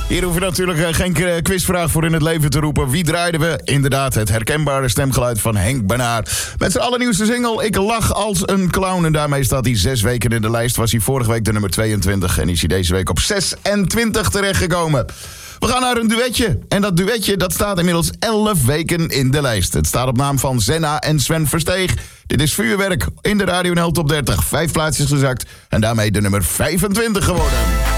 Hier hoef je natuurlijk geen quizvraag voor in het leven te roepen. Wie draaiden we? Inderdaad, het herkenbare stemgeluid van Henk Bernard. Met zijn allernieuwste single, Ik lach als een clown. En daarmee staat hij 6 weken in de lijst. Was hij vorige week de nummer 22 en is hij deze week op 26 terechtgekomen. We gaan naar een duetje. En dat duetje dat staat inmiddels 11 weken in de lijst. Het staat op naam van Zenna en Sven Versteeg. Dit is Vuurwerk in de Radio NL Top 30. 5 plaatsjes gezakt en daarmee de nummer 25 geworden.